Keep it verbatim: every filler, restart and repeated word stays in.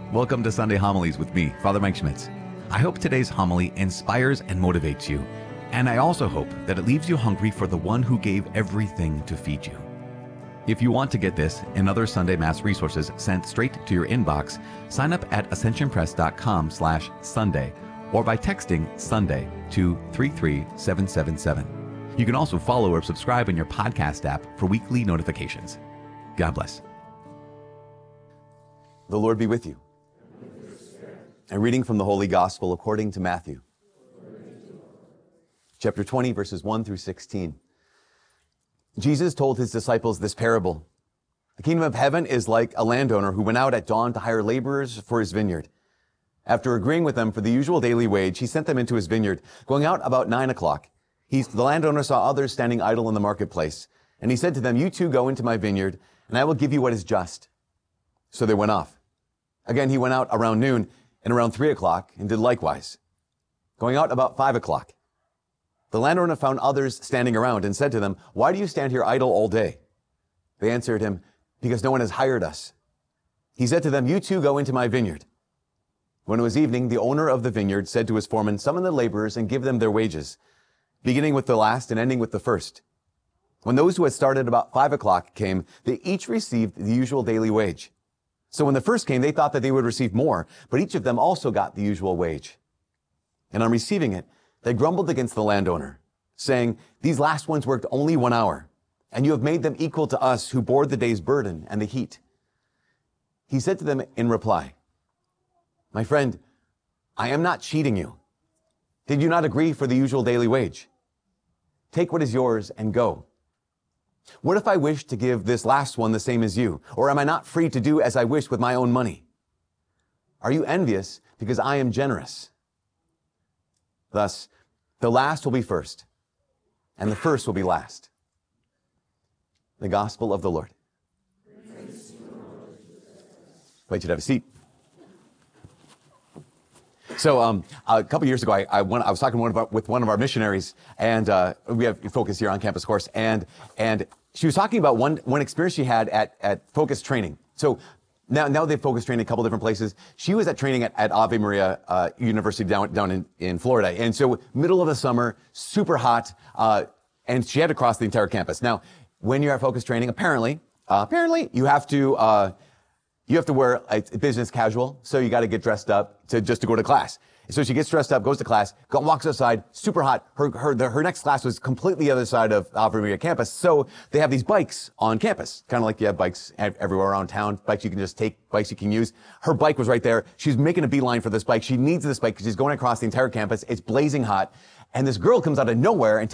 Welcome to Sunday Homilies with me, Father Mike Schmitz. I hope today's homily inspires and motivates you, and I also hope that it leaves you hungry for the one who gave everything to feed you. If you want to get this and other Sunday Mass resources sent straight to your inbox, sign up at ascensionpress.com slash Sunday or by texting Sunday to three three seven seven seven. You can also follow or subscribe in your podcast app for weekly notifications. God bless. The Lord be with you. A reading from the Holy Gospel according to Matthew. Chapter twenty, verses one through sixteen. Jesus told his disciples this parable. The kingdom of heaven is like a landowner who went out at dawn to hire laborers for his vineyard. After agreeing with them for the usual daily wage, he sent them into his vineyard. Going out about nine o'clock, he, the landowner saw others standing idle in the marketplace. And he said to them, "You too go into my vineyard, and I will give you what is just." So they went off. Again, he went out around noon and around three o'clock and did likewise. Going out about five o'clock, the landowner found others standing around and said to them, "Why do you stand here idle all day?" They answered him, "Because no one has hired us." He said to them, "You too go into my vineyard." When it was evening, the owner of the vineyard said to his foreman, "Summon the laborers and give them their wages, beginning with the last and ending with the first." When those who had started about five o'clock came, they each received the usual daily wage. So when the first came, they thought that they would receive more, but each of them also got the usual wage. And on receiving it, they grumbled against the landowner, saying, "These last ones worked only one hour, and you have made them equal to us who bore the day's burden and the heat." He said to them in reply, "My friend, I am not cheating you. Did you not agree for the usual daily wage? Take what is yours and go. What if I wish to give this last one the same as you? Or am I not free to do as I wish with my own money? Are you envious because I am generous?" Thus, the last will be first, and the first will be last. The Gospel of the Lord. Wait, you to have a seat. So um, a couple years ago, I, I, went, I was talking one of our, with one of our missionaries, and uh, we have Focus here on campus, of course, and and she was talking about one one experience she had at, at Focus training. So now now they've Focus training a couple different places. She was at training at, at Ave Maria uh, University down down in, in Florida, and so middle of the summer, super hot, uh, and she had to cross the entire campus. Now, when you're at Focus training, apparently, uh, apparently you have to. Uh, You have to wear a business casual, so you got to get dressed up to just to go to class. So she gets dressed up, goes to class, go, walks outside, super hot. Her her the, her next class was completely the other side of Ave Maria campus, so they have these bikes on campus, kind of like you have bikes everywhere around town, bikes you can just take, bikes you can use. Her bike was right there. She's making a beeline for this bike. She needs this bike because she's going across the entire campus. It's blazing hot, and this girl comes out of nowhere and